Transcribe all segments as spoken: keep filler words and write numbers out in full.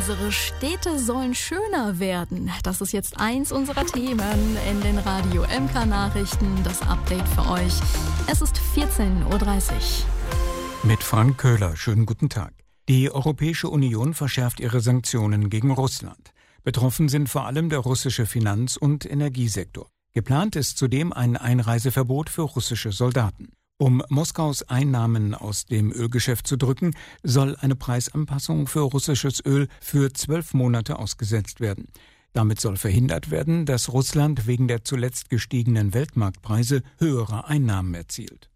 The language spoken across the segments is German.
Unsere Städte sollen schöner werden. Das ist jetzt eins unserer Themen in den Radio M K-Nachrichten. Das Update für euch. Es ist vierzehn Uhr dreißig. Mit Frank Köhler. Schönen guten Tag. Die Europäische Union verschärft ihre Sanktionen gegen Russland. Betroffen sind vor allem der russische Finanz- und Energiesektor. Geplant ist zudem ein Einreiseverbot für russische Soldaten. Um Moskaus Einnahmen aus dem Ölgeschäft zu drücken, soll eine Preisanpassung für russisches Öl für zwölf Monate ausgesetzt werden. Damit soll verhindert werden, dass Russland wegen der zuletzt gestiegenen Weltmarktpreise höhere Einnahmen erzielt.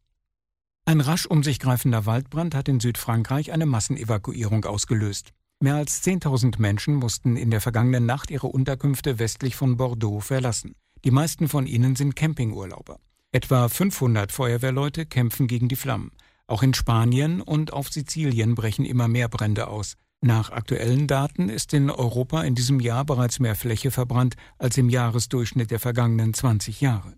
Ein rasch um sich greifender Waldbrand hat in Südfrankreich eine Massenevakuierung ausgelöst. Mehr als zehntausend Menschen mussten in der vergangenen Nacht ihre Unterkünfte westlich von Bordeaux verlassen. Die meisten von ihnen sind Campingurlauber. Etwa fünfhundert Feuerwehrleute kämpfen gegen die Flammen. Auch in Spanien und auf Sizilien brechen immer mehr Brände aus. Nach aktuellen Daten ist in Europa in diesem Jahr bereits mehr Fläche verbrannt als im Jahresdurchschnitt der vergangenen zwanzig Jahre.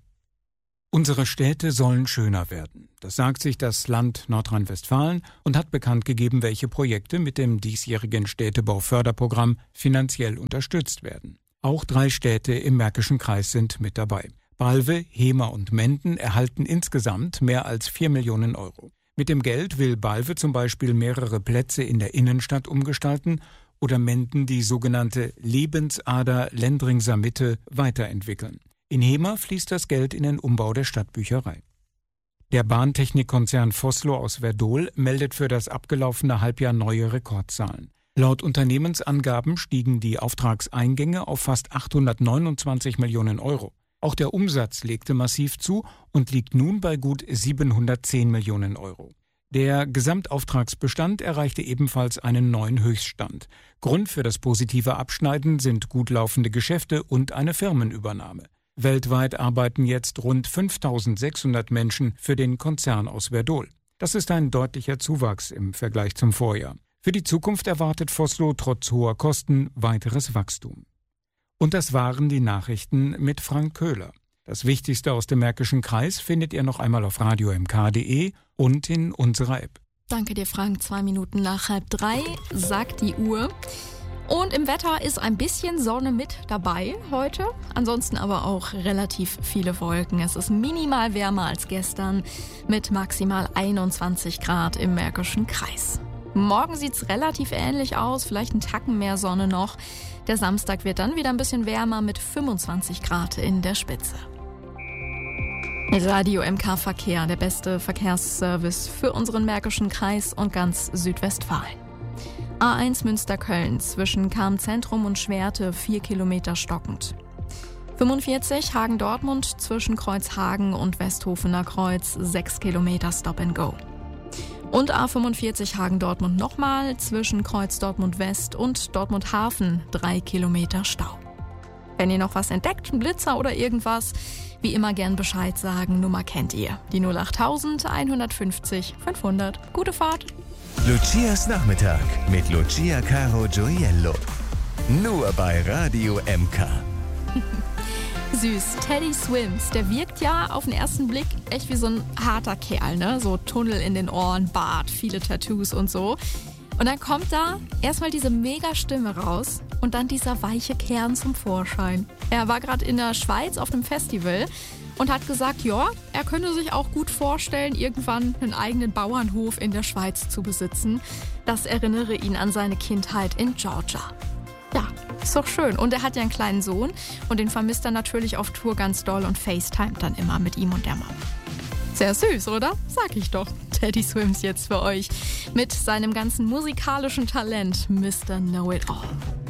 Unsere Städte sollen schöner werden. Das sagt sich das Land Nordrhein-Westfalen und hat bekannt gegeben, welche Projekte mit dem diesjährigen Städtebauförderprogramm finanziell unterstützt werden. Auch drei Städte im Märkischen Kreis sind mit dabei. Balve, Hemer und Menden erhalten insgesamt mehr als vier Millionen Euro. Mit dem Geld will Balve zum Beispiel mehrere Plätze in der Innenstadt umgestalten oder Menden die sogenannte Lebensader Lendringser Mitte weiterentwickeln. In Hemer fließt das Geld in den Umbau der Stadtbücherei. Der Bahntechnikkonzern Vossloh aus Werdohl meldet für das abgelaufene Halbjahr neue Rekordzahlen. Laut Unternehmensangaben stiegen die Auftragseingänge auf fast achthundertneunundzwanzig Millionen Euro. Auch der Umsatz legte massiv zu und liegt nun bei gut siebenhundertzehn Millionen Euro. Der Gesamtauftragsbestand erreichte ebenfalls einen neuen Höchststand. Grund für das positive Abschneiden sind gut laufende Geschäfte und eine Firmenübernahme. Weltweit arbeiten jetzt rund fünftausendsechshundert Menschen für den Konzern aus Werdohl. Das ist ein deutlicher Zuwachs im Vergleich zum Vorjahr. Für die Zukunft erwartet Vossloh trotz hoher Kosten weiteres Wachstum. Und das waren die Nachrichten mit Frank Köhler. Das Wichtigste aus dem Märkischen Kreis findet ihr noch einmal auf radio m k punkt d e und in unserer App. Danke dir, Frank. Zwei Minuten nach halb drei, sagt die Uhr. Und im Wetter ist ein bisschen Sonne mit dabei heute. Ansonsten aber auch relativ viele Wolken. Es ist minimal wärmer als gestern mit maximal einundzwanzig Grad im Märkischen Kreis. Morgen sieht's relativ ähnlich aus, vielleicht ein Tacken mehr Sonne noch. Der Samstag wird dann wieder ein bisschen wärmer mit fünfundzwanzig Grad in der Spitze. Radio M K Verkehr, der beste Verkehrsservice für unseren Märkischen Kreis und ganz Südwestfalen. A eins Münster-Köln zwischen Cham-Zentrum und Schwerte vier Kilometer stockend. fünfundvierzig Hagen-Dortmund zwischen Kreuzhagen und Westhofener Kreuz sechs Kilometer Stop and Go. Und A fünfundvierzig Hagen-Dortmund nochmal zwischen Kreuz Dortmund West und Dortmund Hafen drei Kilometer Stau. Wenn ihr noch was entdeckt, ein Blitzer oder irgendwas, wie immer gern Bescheid sagen. Nummer kennt ihr. Die null acht eins fünfzig fünfhundert. Gute Fahrt. Lucias Nachmittag mit Lucia Caro Gioiello. Nur bei Radio M K. Süß. Teddy Swims, der wirkt ja auf den ersten Blick echt wie so ein harter Kerl, ne? So Tunnel in den Ohren, Bart, viele Tattoos und so. Und dann kommt da erstmal diese mega Stimme raus und dann dieser weiche Kern zum Vorschein. Er war gerade in der Schweiz auf einem Festival und hat gesagt, ja, er könnte sich auch gut vorstellen, irgendwann einen eigenen Bauernhof in der Schweiz zu besitzen. Das erinnere ihn an seine Kindheit in Georgia. Ja, ist doch schön. Und er hat ja einen kleinen Sohn und den vermisst er natürlich auf Tour ganz doll und FaceTimet dann immer mit ihm und der Mama. Sehr süß, oder? Sag ich doch. Teddy Swims jetzt für euch mit seinem ganzen musikalischen Talent, Mister Know It All.